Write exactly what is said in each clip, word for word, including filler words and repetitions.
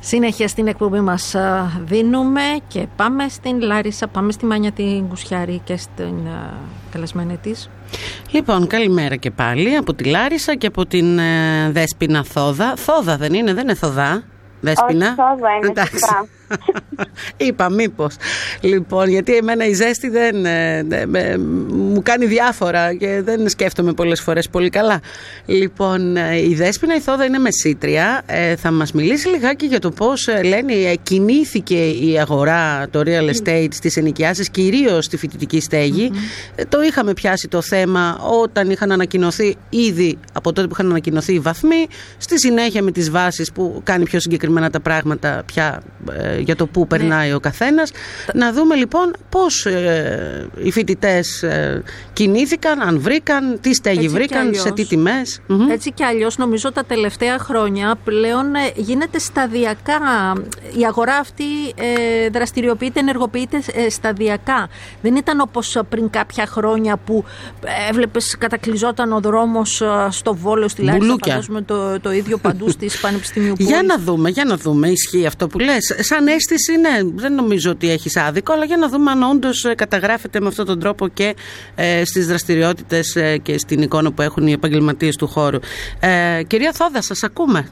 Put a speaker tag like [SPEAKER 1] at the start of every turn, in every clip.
[SPEAKER 1] Συνέχεια στην εκπομπή μας δίνουμε και πάμε στην Λάρισα, πάμε στη Μάνια την Κουσιάρη και στην καλεσμένη της.
[SPEAKER 2] Λοιπόν, καλημέρα και πάλι από τη Λάρισα και από την ε, Δέσποινα Θόδα. Θόδα δεν είναι, δεν είναι Θοδά. Δέσποινα.
[SPEAKER 3] Όχι, Θόδα είναι. Εντάξει.
[SPEAKER 2] Είπα μήπως. Λοιπόν, γιατί εμένα η ζέστη δεν ε, ε, ε, μου κάνει διάφορα και δεν σκέφτομαι πολλές φορές πολύ καλά. Λοιπόν, ε, η Δέσποινα η Θόδα είναι μεσήτρια. Ε, θα μας μιλήσει λιγάκι για το πώς, ε, λένε, ε, κινήθηκε η αγορά, το real estate στις ενοικιάσεις, κυρίως στη φοιτητική στέγη. Mm-hmm. Ε, το είχαμε πιάσει το θέμα όταν είχαν ανακοινωθεί, ήδη από τότε που είχαν ανακοινωθεί οι βαθμοί, στη συνέχεια με τις βάσεις που κάνει πιο συγκεκριμένα τα πράγματα πια ε, για το πού περνάει ναι. ο καθένας. Να δούμε λοιπόν πώς ε, οι φοιτητές ε, κινήθηκαν, αν βρήκαν, τι στέγη έτσι βρήκαν, σε τι τιμές.
[SPEAKER 1] Έτσι κι αλλιώς νομίζω τα τελευταία χρόνια πλέον ε, γίνεται σταδιακά. Η αγορά αυτή ε, δραστηριοποιείται, ενεργοποιείται ε, σταδιακά. Δεν ήταν όπως πριν κάποια χρόνια που έβλεπες κατακλυζόταν ο δρόμος ε, στο Βόλο, στη Λάρισα, φαντάζομαι το, το ίδιο παντού στις Πανεπιστημίου Πόλης.
[SPEAKER 2] Για να δούμε, για να δούμε, ισχύει αυτό που λες. Σαν αίσθηση, ναι, δεν νομίζω ότι έχεις άδικο, αλλά για να δούμε αν όντως καταγράφεται με αυτόν τον τρόπο και ε, στις δραστηριότητες ε, και στην εικόνα που έχουν οι επαγγελματίες του χώρου. Ε, κυρία Θόδα, σας ακούμε.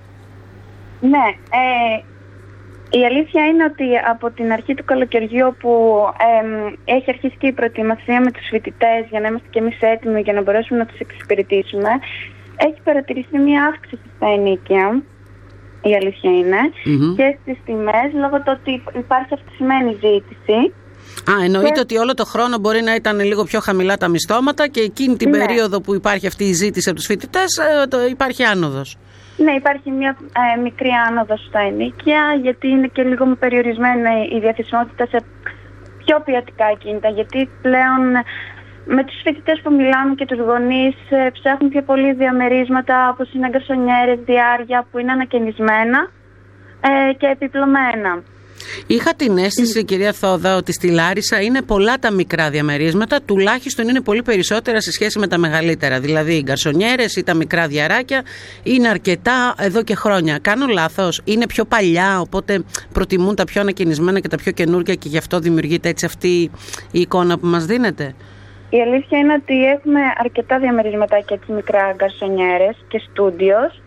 [SPEAKER 3] Ναι, ε, η αλήθεια είναι ότι από την αρχή του καλοκαιριού που ε, έχει αρχίσει και η προετοιμασία με τους φοιτητές για να είμαστε και εμείς έτοιμοι για να μπορέσουμε να τους εξυπηρετήσουμε, έχει παρατηρηθεί μια αύξηση στα ενοίκια. Η αλήθεια είναι, mm-hmm. και στις τιμές, λόγω του ότι υπάρχει αυξημένη ζήτηση.
[SPEAKER 2] Α, εννοείται και... ότι όλο το χρόνο μπορεί να ήταν λίγο πιο χαμηλά τα μισθώματα και εκείνη την ναι. περίοδο που υπάρχει αυτή η ζήτηση από τους φοιτητές υπάρχει άνοδος.
[SPEAKER 3] Ναι, υπάρχει μια ε, μικρή άνοδος στα ενοίκια, γιατί είναι και λίγο περιορισμένη η διαθεσιμότητα σε πιο ποιοτικά ακίνητα, γιατί πλέον με τους φοιτητές που μιλάμε και τους γονείς ε, ψάχνουν πιο πολύ διαμερίσματα όπως είναι γκαρσονιέρες, διάρια που είναι ανακαινισμένα ε, και επιπλωμένα.
[SPEAKER 2] Είχα την αίσθηση, κυρία Θόδα, ότι στη Λάρισα είναι πολλά τα μικρά διαμερίσματα, τουλάχιστον είναι πολύ περισσότερα σε σχέση με τα μεγαλύτερα. Δηλαδή οι γκαρσονιέρες ή τα μικρά διαράκια είναι αρκετά εδώ και χρόνια. Κάνω λάθος, είναι πιο παλιά, οπότε προτιμούν τα πιο ανακαινισμένα και τα πιο καινούργια και γι' αυτό δημιουργείται έτσι αυτή η εικόνα που μας δίνεται.
[SPEAKER 3] Η αλήθεια είναι ότι έχουμε αρκετά διαμερίσματα και έτσι μικρά γκαρσονιέρες και στούντιος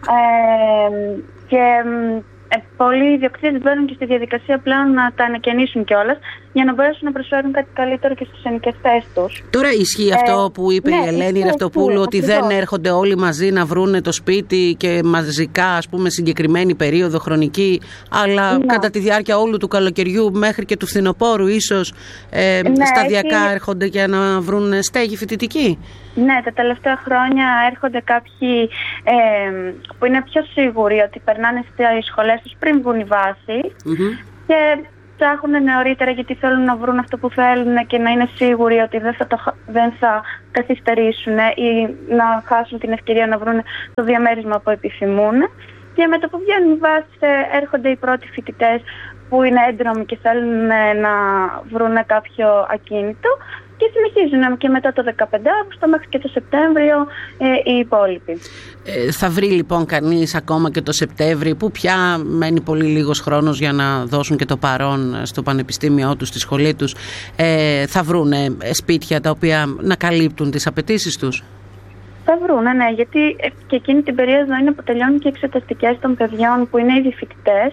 [SPEAKER 3] ε, και ε, πολλοί ιδιοκτήτες μπαίνουν και στη διαδικασία πλέον να τα ανακαινήσουν κιόλας για να μπορέσουν να προσφέρουν κάτι καλύτερο και στους ενοικιαστές τους.
[SPEAKER 2] Τώρα ισχύει αυτό ε, που είπε ναι, η Ελένη Ρευτοπούλου, ότι ακριβώς. δεν έρχονται όλοι μαζί να βρούνε το σπίτι και μαζικά, ας πούμε, συγκεκριμένη περίοδο χρονική, αλλά ναι. κατά τη διάρκεια όλου του καλοκαιριού μέχρι και του φθινοπόρου ίσως ε, ναι, σταδιακά έχει... έρχονται για να βρουν στέγη φοιτητική.
[SPEAKER 3] Ναι, τα τελευταία χρόνια έρχονται κάποιοι ε, που είναι πιο σίγουροι ότι περνάνε στις σχολές τους πριν βγουν οι βάσεις mm-hmm. και ψάχνουν νωρίτερα γιατί θέλουν να βρουν αυτό που θέλουν και να είναι σίγουροι ότι δεν θα, το, δεν θα καθυστερήσουν ή να χάσουν την ευκαιρία να βρουν το διαμέρισμα που επιθυμούν. Και με το που βγαίνουν οι βάσεις έρχονται οι πρώτοι φοιτητές που είναι έντρομοι και θέλουν να βρουν κάποιο ακίνητο. Και συνεχίζουν και μετά το δεκαπέντε Αυγούστου μέχρι και το Σεπτέμβριο ε, οι υπόλοιποι.
[SPEAKER 2] Ε, θα βρει λοιπόν κανείς ακόμα και το Σεπτέμβριο, που πια μένει πολύ λίγος χρόνος για να δώσουν και το παρόν στο πανεπιστήμιό τους, στη σχολή τους, ε, θα βρουν σπίτια τα οποία να καλύπτουν τις απαιτήσεις τους.
[SPEAKER 3] Θα βρουν, ναι, γιατί και εκείνη την περίοδο είναι που τελειώνουν και οι εξεταστικές των παιδιών που είναι ήδη φοιτητές.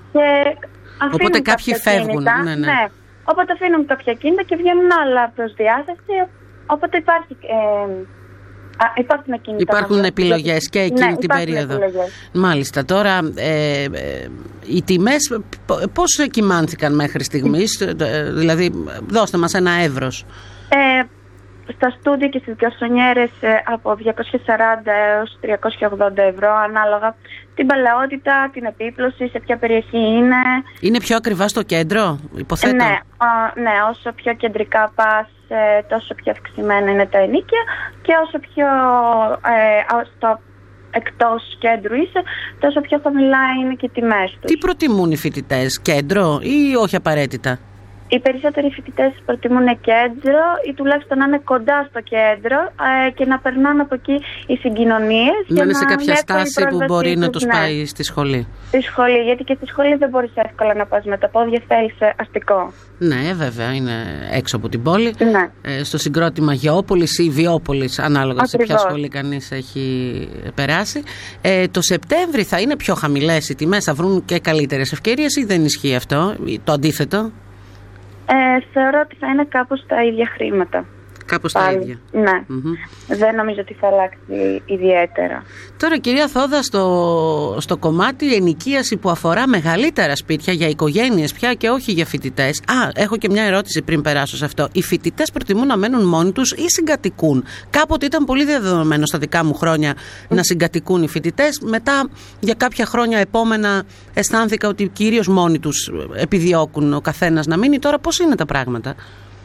[SPEAKER 2] Οπότε κάποιοι φεύγουν. Ναι, ναι. ναι.
[SPEAKER 3] Οπότε αφήνουν κάποια κίνητα και βγαίνουν άλλα προς διάθεση. Οπότε υπάρχει, ε, α, υπάρχουν ακίνητα.
[SPEAKER 2] Υπάρχουν επιλογές και εκείνη
[SPEAKER 3] ναι,
[SPEAKER 2] την περίοδο.
[SPEAKER 3] Επιλογές.
[SPEAKER 2] Μάλιστα. Τώρα, ε, ε, οι τιμές πώς κοιμάνθηκαν μέχρι στιγμής, ε, δηλαδή δώστε μας ένα εύρος.
[SPEAKER 3] Ε, στα στούντια και στις γκαρσονιέρες από διακόσια σαράντα έως τριακόσια ογδόντα ευρώ ανάλογα την παλαιότητα, την επίπλωση, σε ποια περιοχή είναι. Είναι
[SPEAKER 2] πιο ακριβά στο κέντρο, υποθέτω.
[SPEAKER 3] Ναι, α, ναι, όσο πιο κεντρικά πας τόσο πιο αυξημένα είναι τα ενοίκια και όσο πιο ε, στο εκτός κέντρου είσαι, τόσο πιο χαμηλά είναι και οι τιμές τους.
[SPEAKER 2] Τι προτιμούν οι φοιτητές, κέντρο ή όχι απαραίτητα?
[SPEAKER 3] Οι περισσότεροι φοιτητές προτιμούν κέντρο ή τουλάχιστον να είναι κοντά στο κέντρο ε, και να περνάνε από εκεί οι συγκοινωνίες.
[SPEAKER 2] Να είναι σε κάποια στάση που μπορεί να τους, ναι, πάει στη σχολή.
[SPEAKER 3] Στη σχολή, γιατί και στη σχολή δεν μπορείς εύκολα να πας με τα πόδια, θέλεις αστικό.
[SPEAKER 2] Ναι, βέβαια, είναι έξω από την πόλη.
[SPEAKER 3] Ναι.
[SPEAKER 2] Ε, στο συγκρότημα Γεώπολης ή Βιώπολης, ανάλογα Ακριβώς. σε ποια σχολή κανείς έχει περάσει. Ε, το Σεπτέμβρη θα είναι πιο χαμηλές οι τιμές, θα βρουν και καλύτερες ευκαιρίες ή δεν ισχύει αυτό, το αντίθετο?
[SPEAKER 3] Ε, θεωρώ ότι θα είναι κάπως τα ίδια χρήματα.
[SPEAKER 2] Κάπως τα ίδια.
[SPEAKER 3] Ναι. Mm-hmm. Δεν νομίζω ότι θα αλλάξει ιδιαίτερα.
[SPEAKER 2] Τώρα, κυρία Θόδα, στο, στο κομμάτι ενοικίαση που αφορά μεγαλύτερα σπίτια για οικογένειες πια και όχι για φοιτητές. Α, έχω και μια ερώτηση πριν περάσω σε αυτό. Οι φοιτητές προτιμούν να μένουν μόνοι τους ή συγκατοικούν? Κάποτε ήταν πολύ διαδεδομένο στα δικά μου χρόνια mm. να συγκατοικούν οι φοιτητές. Μετά, για κάποια χρόνια επόμενα, αισθάνθηκα ότι κυρίως μόνοι τους επιδιώκουν ο καθένας να μείνει. Τώρα πώς είναι τα πράγματα?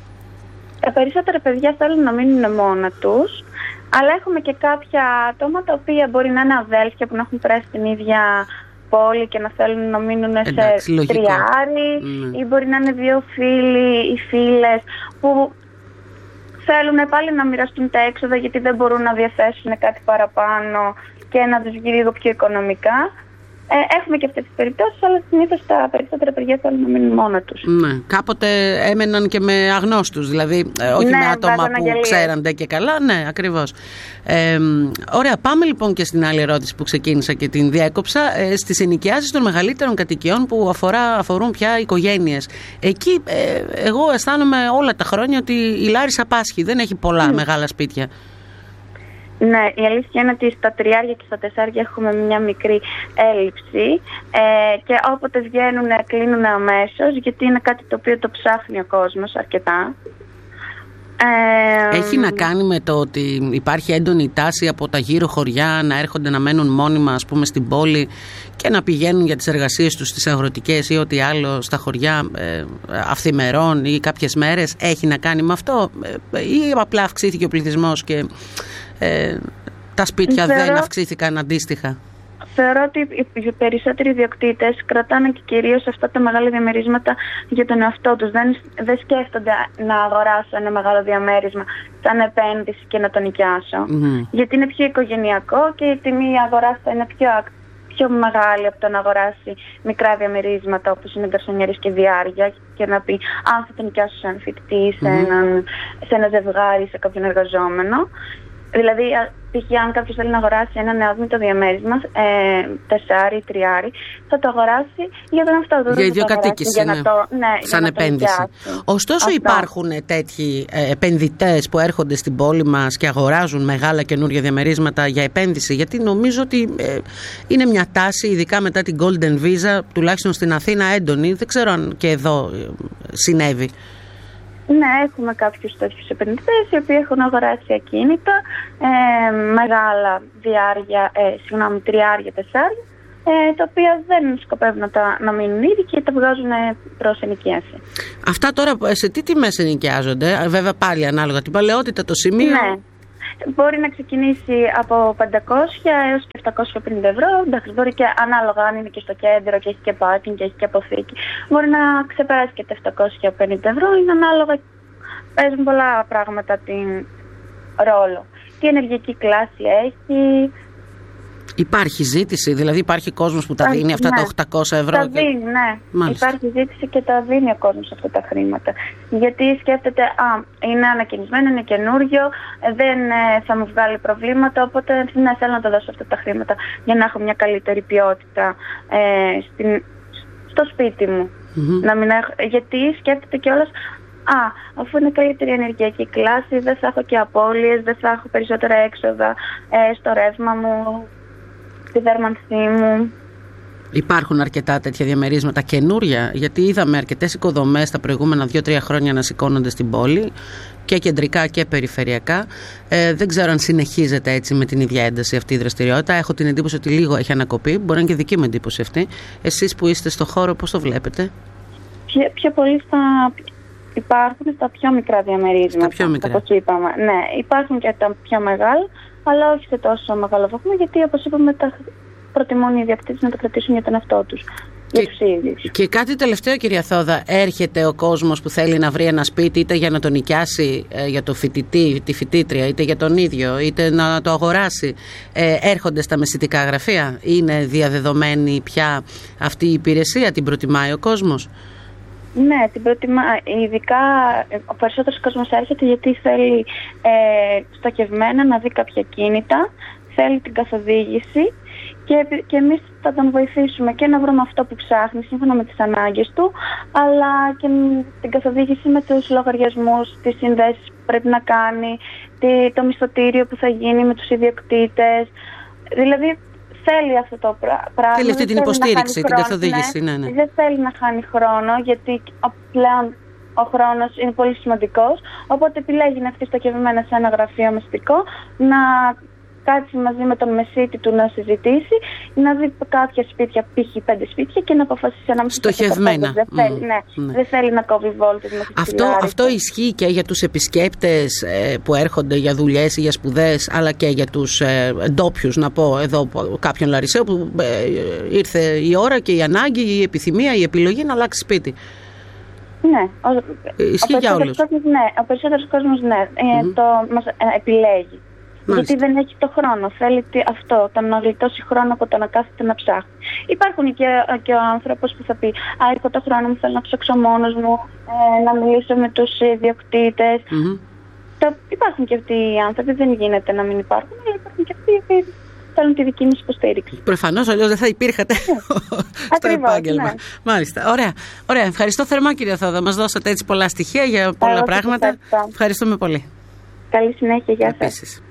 [SPEAKER 3] Τα περισσότερα παιδιά θέλουν να μείνουν μόνα τους, αλλά έχουμε και κάποια άτομα τα οποία μπορεί να είναι αδέλφια που να έχουν περάσει την ίδια πόλη και να θέλουν να μείνουν σε Εντάξει, τριάρι, mm. ή μπορεί να είναι δύο φίλοι ή φίλες που θέλουν πάλι να μοιραστούν τα έξοδα γιατί δεν μπορούν να διαθέσουν κάτι παραπάνω και να τους βγει λίγο πιο οικονομικά. Ε, έχουμε και αυτές τις περιπτώσεις, αλλά συνήθως τα περισσότερα παιδιά θέλουν να μείνουν μόνα τους.
[SPEAKER 2] Ναι, κάποτε έμεναν και με αγνώστους, δηλαδή ε, όχι ναι, με άτομα που αγγελίες. Ξέρανται και καλά. Ναι, ακριβώς. Ε, ωραία, πάμε λοιπόν και στην άλλη ερώτηση που ξεκίνησα και την διέκοψα. Ε, στις ενοικιάσεις των μεγαλύτερων κατοικιών που αφορά, αφορούν πια οικογένειες. Εκεί ε, εγώ αισθάνομαι όλα τα χρόνια ότι η Λάρισα πάσχει, δεν έχει πολλά mm. μεγάλα σπίτια.
[SPEAKER 3] Ναι, η αλήθεια είναι ότι στα τριάρια και στα τεσσάρια έχουμε μια μικρή έλλειψη ε, και όποτε βγαίνουν κλείνουν αμέσως, γιατί είναι κάτι το οποίο το ψάχνει ο κόσμος αρκετά.
[SPEAKER 2] Ε, Έχει να κάνει με το ότι υπάρχει έντονη τάση από τα γύρω χωριά να έρχονται να μένουν μόνιμα, ας πούμε, στην πόλη και να πηγαίνουν για τις εργασίες τους στις αγροτικές ή ό,τι άλλο στα χωριά ε, αυθημερών ή κάποιες μέρες. Έχει να κάνει με αυτό ε, ή απλά αυξήθηκε ο πληθυσμός και ε, τα σπίτια Θεωρώ... δεν αυξήθηκαν αντίστοιχα?
[SPEAKER 3] Θεωρώ ότι οι περισσότεροι ιδιοκτήτες κρατάνε και κυρίως αυτά τα μεγάλα διαμερίσματα για τον εαυτό τους. Δεν, δεν σκέφτονται να αγοράσω ένα μεγάλο διαμέρισμα σαν επένδυση και να το νοικιάσω. Mm-hmm. Γιατί είναι πιο οικογενειακό και η τιμή αγοράς θα είναι πιο, πιο μεγάλη από το να αγοράσει μικρά διαμερίσματα όπως είναι γκαρσονιέρες και διάρια και να πει αν θα το νοικιάσω σε έναν φοιτητή, σε, mm-hmm. έναν, σε ένα ζευγάρι, σε κάποιον εργαζόμενο. Δηλαδή, π.χ. αν κάποιος θέλει να αγοράσει ένα νεόδμητο διαμέρισμα, ε, τεσσάρι, τριάρι, θα το αγοράσει για τον αυτό του.
[SPEAKER 2] Για ιδιοκατοίκηση, ναι.
[SPEAKER 3] Το, ναι,
[SPEAKER 2] σαν επένδυση. Ωστόσο, αυτό. Υπάρχουν τέτοιοι ε, επενδυτές που έρχονται στην πόλη μας και αγοράζουν μεγάλα καινούργια διαμερίσματα για επένδυση, γιατί νομίζω ότι ε, είναι μια τάση, ειδικά μετά την Golden Visa, τουλάχιστον στην Αθήνα, έντονη. Δεν ξέρω αν και εδώ ε, συνέβη.
[SPEAKER 3] Ναι, έχουμε κάποιους τέτοιους επενδυτές οι οποίοι έχουν αγοράσει ακίνητα, ε, μεγάλα διάρια, ε, συγγνώμη, τριάρια, τεσσάρια, ε, τα οποία δεν σκοπεύουν να, τα, να μείνουν ήδη και τα βγάζουν προς ενοικίαση. Αυτά τώρα σε τι τιμές ενοικιάζονται? Βέβαια πάλι ανάλογα την παλαιότητα, το σημείο. Ναι. Μπορεί να ξεκινήσει από πεντακόσια έως και επτακόσια πενήντα ευρώ. Εντάξει, μπορεί και ανάλογα αν είναι και στο κέντρο και έχει και πάρκινγκ και έχει και αποθήκη. Μπορεί να ξεπεράσει και τα επτακόσια πενήντα ευρώ. Είναι ανάλογα, παίζουν πολλά πράγματα την ρόλο. Τι ενεργειακή κλάση έχει. Υπάρχει ζήτηση, δηλαδή υπάρχει κόσμος που τα δίνει αυτά, ναι, τα οκτακόσια ευρώ? Τα δίνει, ναι. Μάλιστα. Υπάρχει ζήτηση και τα δίνει ο κόσμος αυτά τα χρήματα. Γιατί σκέφτεται, α, είναι ανακαινισμένο, είναι καινούριο, δεν ε, θα μου βγάλει προβλήματα, οπότε ναι, θέλω να τα δώσω αυτά τα χρήματα για να έχω μια καλύτερη ποιότητα ε, στην, στο σπίτι μου. Mm-hmm. Να μην έχω, γιατί σκέφτεται κιόλας, Α, αφού είναι καλύτερη ενεργειακή κλάση, δεν θα έχω και απώλειες, δεν θα έχω περισσότερα έξοδα ε, στο ρεύμα μου, στη δέρμανσή μου. Υπάρχουν αρκετά τέτοια διαμερίσματα καινούρια, γιατί είδαμε αρκετές οικοδομές τα προηγούμενα δύο τρία χρόνια να σηκώνονται στην πόλη, και κεντρικά και περιφερειακά. Ε, δεν ξέρω αν συνεχίζεται έτσι με την ίδια ένταση αυτή η δραστηριότητα. Έχω την εντύπωση ότι λίγο έχει ανακοπεί, μπορεί να είναι και δική μου εντύπωση αυτή. Εσείς που είστε στο χώρο, πώς το βλέπετε? Πιο, πιο πολύ στα... Υπάρχουν στα πιο μικρά διαμερίσματα. Στα πιο μικρά. Όπως είπαμε. Ναι, υπάρχουν και τα πιο μεγάλα, αλλά όχι σε τόσο μεγάλο βαθμό, γιατί όπως είπαμε τα προτιμούν οι ιδιοκτήτες να το κρατήσουν για τον εαυτό τους. για τους ίδιους.
[SPEAKER 2] Και κάτι τελευταίο, κυρία Θόδα, έρχεται ο κόσμος που θέλει να βρει ένα σπίτι, είτε για να το νοικιάσει ε, για το φοιτητή, τη φοιτήτρια, είτε για τον ίδιο, είτε να το αγοράσει, ε, έρχονται στα μεσητικά γραφεία? Είναι διαδεδομένη πια αυτή η υπηρεσία, την προτιμάει ο κόσμος?
[SPEAKER 3] Ναι, την προτιμάει. Ειδικά ο περισσότερος κόσμος έρχεται γιατί θέλει ε, στοχευμένα να δει κάποια κίνητα, θέλει την καθοδήγηση και, και εμείς θα τον βοηθήσουμε και να βρούμε αυτό που ψάχνει σύμφωνα με τις ανάγκες του, αλλά και την καθοδήγηση με τους λογαριασμούς, τις συνδέσεις που πρέπει να κάνει, το μισθωτήριο που θα γίνει με τους ιδιοκτήτες. Δηλαδή θέλει αυτό το πράγμα.
[SPEAKER 2] Θέλει αυτή την υποστήριξη, την καθοδήγηση. Ναι, ναι.
[SPEAKER 3] Δεν θέλει να χάνει χρόνο, γιατί πλέον ο χρόνος είναι πολύ σημαντικός. Οπότε επιλέγει να έρθει στοχευμένα σε ένα γραφείο μυστικό, να κάτσει μαζί με τον μεσίτη του να συζητήσει, να δει κάποια σπίτια, π.χ. πέντε σπίτια, και να αποφασίσει ανάμεσα.
[SPEAKER 2] Στοχευμένα.
[SPEAKER 3] Δεν θέλει, mm, ναι, ναι. δεν θέλει να κόβει βόλτες με
[SPEAKER 2] αυτό, αυτό ισχύει και για τους επισκέπτες ε, που έρχονται για δουλειές ή για σπουδές, αλλά και για τους ε, ντόπιους, να πω εδώ κάποιον Λαρισαίο που ε, ήρθε η ώρα και η ανάγκη, η επιθυμία, η επιλογή να αλλάξει σπίτι.
[SPEAKER 3] Ναι, ο,
[SPEAKER 2] ισχύει
[SPEAKER 3] ο
[SPEAKER 2] για όλους.
[SPEAKER 3] Κόσμος, ναι, ο περισσότερος κόσμος ναι, mm-hmm. ε, το μας ε, επιλέγει. Μάλιστα. Γιατί δεν έχει το χρόνο. Θέλει αυτό, το να γλιτώσει χρόνο από το να κάθεται να ψάχνει. Υπάρχουν και, και ο άνθρωπος που θα πει: Α, έχω το χρόνο μου, θέλω να ψάξω μόνος μου, ε, να μιλήσω με τους ιδιοκτήτες. Mm-hmm. Το, υπάρχουν και αυτοί οι άνθρωποι, δεν γίνεται να μην υπάρχουν, αλλά υπάρχουν και αυτοί που θέλουν τη δική μας υποστήριξη.
[SPEAKER 2] Προφανώς, αλλιώς δεν θα υπήρχατε
[SPEAKER 3] yeah.
[SPEAKER 2] στο επάγγελμα. Ναι. Μάλιστα. Ωραία. Ωραία. Ευχαριστώ θερμά, κυρία Θόδα. Μας δώσατε έτσι πολλά στοιχεία για πολλά
[SPEAKER 3] Εγώ
[SPEAKER 2] πράγματα. Ευχαριστούμε πολύ.
[SPEAKER 3] Καλή συνέχεια. Γεια σας.